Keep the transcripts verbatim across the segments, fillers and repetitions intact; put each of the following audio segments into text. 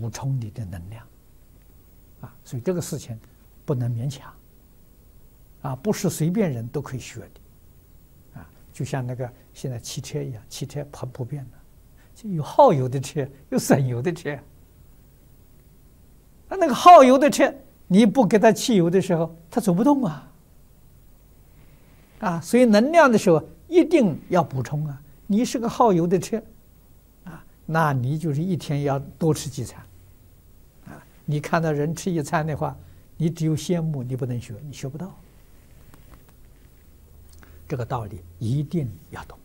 补充你的能量。啊，所以这个事情不能勉强。啊，不是随便人都可以学的。啊，就像那个现在汽车一样，汽车很普遍的，就有耗油的车，有省油的车。啊，那个耗油的车，你不给它汽油的时候，它走不动啊。啊，所以能量的时候一定要补充啊。你是个耗油的车，啊，那你就是一天要多吃几餐。啊，你看到人吃一餐的话，你只有羡慕，你不能学，你学不到。这个道理一定要懂。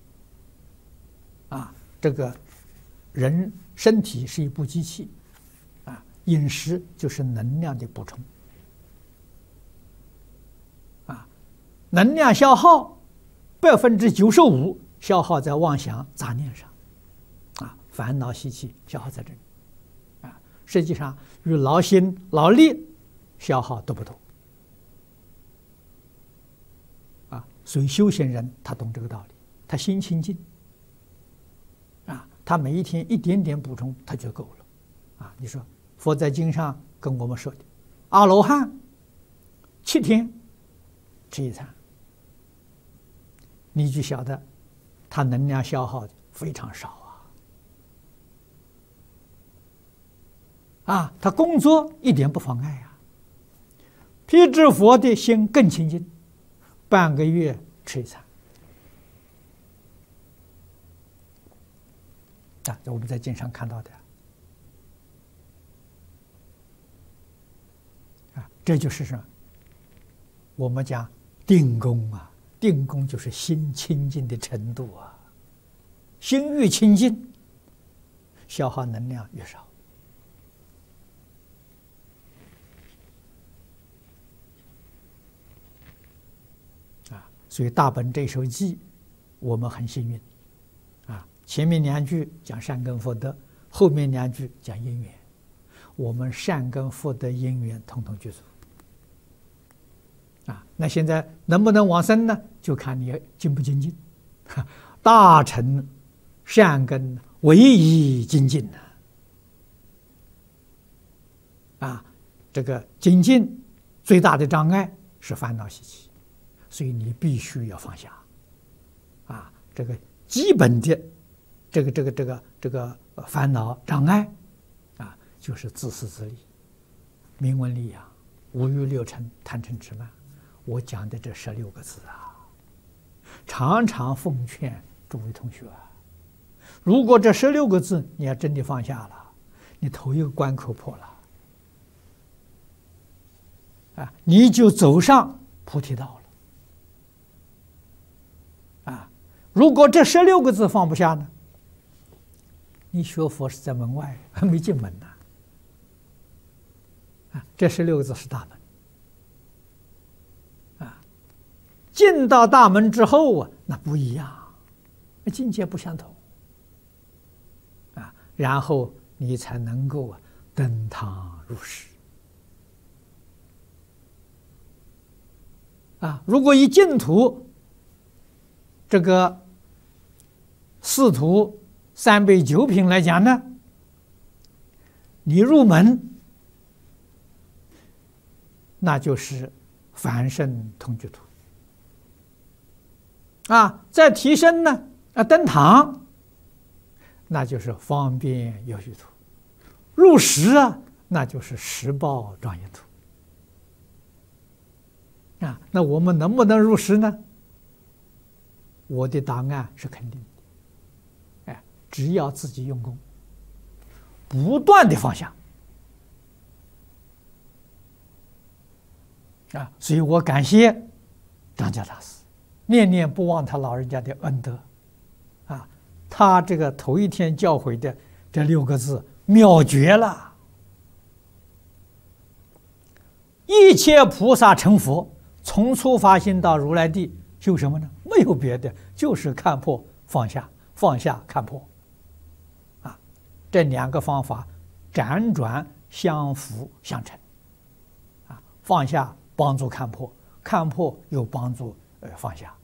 啊，这个人身体是一部机器，啊，饮食就是能量的补充。啊，能量消耗百分之九十五消耗在妄想杂念上，啊，烦恼习气消耗在这里，啊，实际上与劳心劳力消耗都不多。啊，所以修行人他懂这个道理，他心清净，啊，他每一天一点点补充他就够了。啊，你说佛在经上跟我们说的，阿罗汉七天吃一餐，你就晓得他能量消耗的非常少啊！啊，他工作一点不妨碍啊。辟支佛的心更清净，半个月吃一餐。啊，这我们在经上看到的。啊，这就是什么？我们讲定功啊，定功就是心清净的程度啊。心越清净，消耗能量越少。啊，所以大本这首偈，我们很幸运。啊，前面两句讲善根福德，后面两句讲因缘，我们善根福德因缘统统具足。啊，那现在能不能往生呢？就看你精不精进。大乘善根唯一精进呢。啊，这个精进最大的障碍是烦恼习气，所以你必须要放下。啊，这个基本的这个这个这个这个烦恼障碍，啊，就是自私自利、名闻利养、五欲六尘、贪嗔痴慢。我讲的这十六个字啊，常常奉劝诸位同学啊，如果这十六个字你要真的放下了，你头一个关口破了，啊，你就走上菩提道了。啊，如果这十六个字放不下呢，你学佛是在门外，还没进门呢。啊，这十六个字是大门。进到大门之后啊，那不一样，境界不相同啊，然后你才能够啊登堂入室啊。如果以净土这个四土三杯九品来讲呢，你入门那就是凡圣同居土。啊，再提升呢，啊，登堂，那就是方便有余土；入室啊，那就是十报庄严土。啊，那我们能不能入室呢？我的答案是肯定的。哎，只要自己用功，不断的放下。啊，所以我感谢张家大师。念念不忘他老人家的恩德，啊，他这个头一天教诲的这六个字妙绝了。一切菩萨成佛，从初发心到如来地，修什么呢？没有别的，就是看破放下，放下看破。啊，这两个方法辗转相辅相成。啊，放下帮助看破，看破又帮助呃放下。